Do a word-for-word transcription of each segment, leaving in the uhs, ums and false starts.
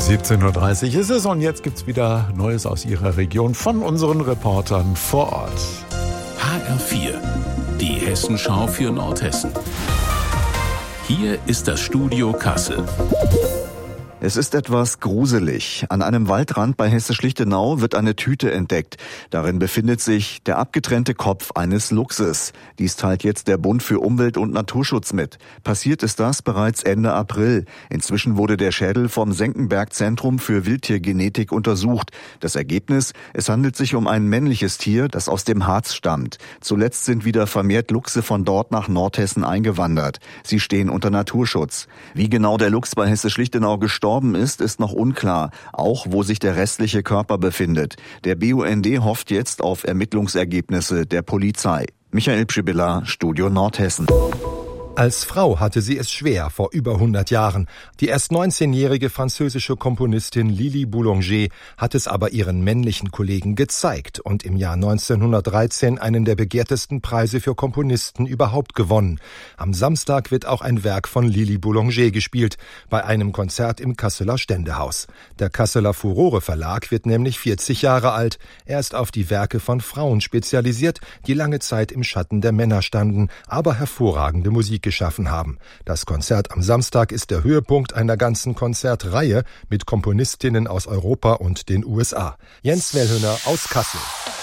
siebzehn Uhr dreißig ist es und jetzt gibt's wieder Neues aus Ihrer Region von unseren Reportern vor Ort. H R vier, die Hessenschau für Nordhessen. Hier ist das Studio Kassel. Es ist etwas gruselig. An einem Waldrand bei Hessisch-Lichtenau wird eine Tüte entdeckt. Darin befindet sich der abgetrennte Kopf eines Luchses. Dies teilt jetzt der Bund für Umwelt- und Naturschutz mit. Passiert ist das bereits Ende April. Inzwischen wurde der Schädel vom Senckenberg-Zentrum für Wildtiergenetik untersucht. Das Ergebnis? Es handelt sich um ein männliches Tier, das aus dem Harz stammt. Zuletzt sind wieder vermehrt Luchse von dort nach Nordhessen eingewandert. Sie stehen unter Naturschutz. Wie genau der Luchs bei Hessisch-Lichtenau gestorben ist, ist noch unklar, auch wo sich der restliche Körper befindet. Der B U N D hofft jetzt auf Ermittlungsergebnisse der Polizei. Michael Pschibilla, Studio Nordhessen. Als Frau hatte sie es schwer vor über hundert Jahren. Die erst neunzehnjährige französische Komponistin Lili Boulanger hat es aber ihren männlichen Kollegen gezeigt und im Jahr neunzehnhundertdreizehn einen der begehrtesten Preise für Komponisten überhaupt gewonnen. Am Samstag wird auch ein Werk von Lili Boulanger gespielt, bei einem Konzert im Kasseler Ständehaus. Der Kasseler Furore Verlag wird nämlich vierzig Jahre alt. Er ist auf die Werke von Frauen spezialisiert, die lange Zeit im Schatten der Männer standen, aber hervorragende Musik geschaffen haben. Das Konzert am Samstag ist der Höhepunkt einer ganzen Konzertreihe mit Komponistinnen aus Europa und den U S A. Jens Wellhöhner aus Kassel.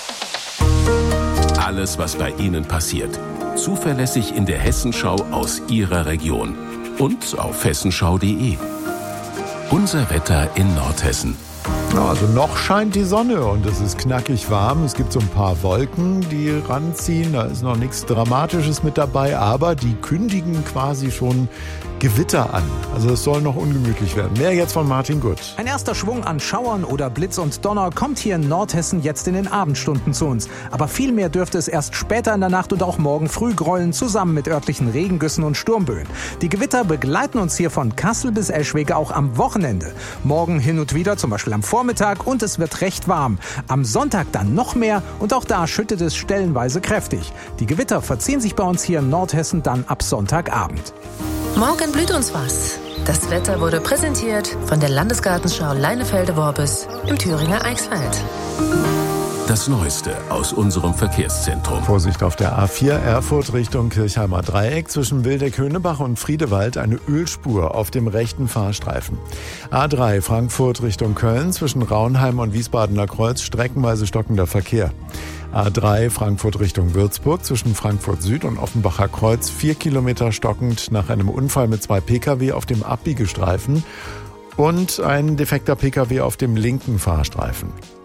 Alles, was bei Ihnen passiert. Zuverlässig in der Hessenschau aus Ihrer Region. Und auf hessenschau punkt de. Unser Wetter in Nordhessen. Also noch scheint die Sonne und es ist knackig warm. Es gibt so ein paar Wolken, die ranziehen. Da ist noch nichts Dramatisches mit dabei, aber die kündigen quasi schon Gewitter an. Also es soll noch ungemütlich werden. Mehr jetzt von Martin Gutt. Ein erster Schwung an Schauern oder Blitz und Donner kommt hier in Nordhessen jetzt in den Abendstunden zu uns. Aber viel mehr dürfte es erst später in der Nacht und auch morgen früh grollen, zusammen mit örtlichen Regengüssen und Sturmböen. Die Gewitter begleiten uns hier von Kassel bis Eschwege auch am Wochenende. Morgen hin und wieder, zum Beispiel am Vormittag, und es wird recht warm. Am Sonntag dann noch mehr und auch da schüttet es stellenweise kräftig. Die Gewitter verziehen sich bei uns hier in Nordhessen dann ab Sonntagabend. Morgen blüht uns was. Das Wetter wurde präsentiert von der Landesgartenschau Leinefelde-Worbis im Thüringer Eichsfeld. Das Neueste aus unserem Verkehrszentrum. Vorsicht auf der A vier Erfurt Richtung Kirchheimer Dreieck. Zwischen Wildeck-Höhnebach und Friedewald eine Ölspur auf dem rechten Fahrstreifen. A drei Frankfurt Richtung Köln. Zwischen Raunheim und Wiesbadener Kreuz streckenweise stockender Verkehr. A drei Frankfurt Richtung Würzburg. Zwischen Frankfurt Süd und Offenbacher Kreuz vier Kilometer stockend nach einem Unfall mit zwei Pkw auf dem Abbiegestreifen und ein defekter Pkw auf dem linken Fahrstreifen.